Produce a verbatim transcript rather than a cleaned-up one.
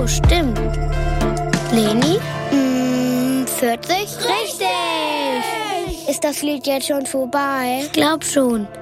Oh, stimmt. Leni? Mm, vierzig? Richtig! Ist das Lied jetzt schon vorbei? Ich glaub schon.